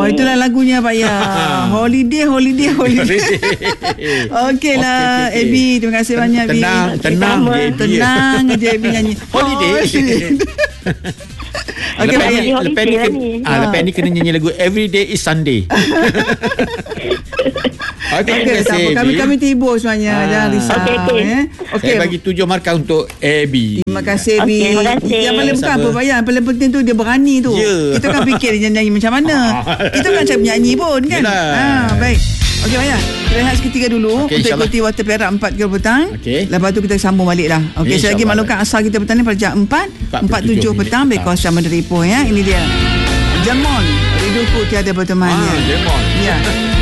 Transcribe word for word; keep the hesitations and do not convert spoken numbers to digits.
itulah lagunya Pak Ya. Holiday, holiday, holiday. Okey lah, Okey, okey, okey. Abi, terima kasih banyak Abi. Tenang, tenang sama. je, Abi. Tenang aja Abi nyanyi. Holiday. Okey, Lepas Pak ni, Ya. Holiday lepas ni, lah kena, ni. ah, lepas ni kena nyanyi lagu Everyday is Sunday. Okey, Okey, terima tak kasih, apa. Kami Abi. kami tidur sebenarnya. Ah. Jangan risau. Okey, okey. Eh. Okey. Okey. Saya bagi tujuh markah untuk Abby. Terima kasih Abi. Okey, terima kasih. Yang paling bukan Sama. apa Pak Ya. Yang paling penting tu dia berani tu. Ya. Kita kan fikir dia nyanyi macam mana. Kita kan cakap penyanyi pun kan. Yelah. Ha, baik. Okey Pak Ya. Kita rehat seketika dulu Okey, untuk insyaAllah. ikuti Water Perak empat kilo petang. Okey. Lepas tu kita sambung balik dah. Okey, Ya, saya lagi insyaAllah. maklumkan asal kita petang ni pada jam empat empat puluh tujuh petang minit di kawasan Bandar Ipoh ya. Ini dia. Jamon, rinduku tiada bertemannya. Ah, Lemon. Ya.